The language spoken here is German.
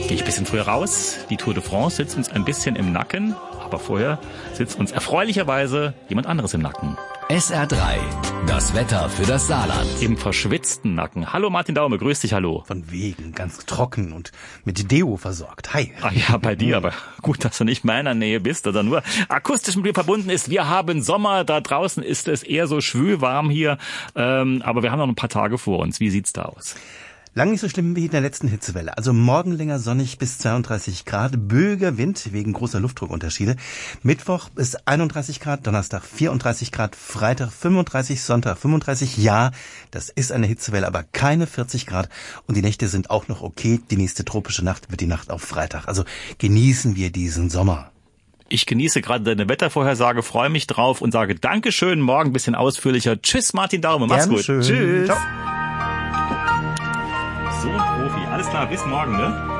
gehe ich ein bisschen früher raus. Die Tour de France sitzt uns ein bisschen im Nacken, aber vorher sitzt uns erfreulicherweise jemand anderes im Nacken. SR3, das Wetter für das Saarland. Im verschwitzten Nacken. Hallo Martin Daume, grüß dich, hallo. Von wegen, ganz trocken und mit Deo versorgt. Hi. Ah ja, bei dir, aber gut, dass du nicht in meiner Nähe bist oder nur akustisch mit mir verbunden ist. Wir haben Sommer, da draußen ist es eher so schwül warm hier, aber wir haben noch ein paar Tage vor uns. Wie sieht's da aus? Lang nicht so schlimm wie in der letzten Hitzewelle. Also morgen länger sonnig bis 32 Grad, böiger Wind wegen großer Luftdruckunterschiede. Mittwoch ist 31 Grad, Donnerstag 34 Grad, Freitag 35, Sonntag 35. Ja, das ist eine Hitzewelle, aber keine 40 Grad. Und die Nächte sind auch noch okay. Die nächste tropische Nacht wird die Nacht auf Freitag. Also genießen wir diesen Sommer. Ich genieße gerade deine Wettervorhersage, freue mich drauf und sage Dankeschön, morgen ein bisschen ausführlicher. Tschüss Martin Daume, mach's gut. Schön. Tschüss. Ciao. So ein Profi. Alles klar, bis morgen, ne?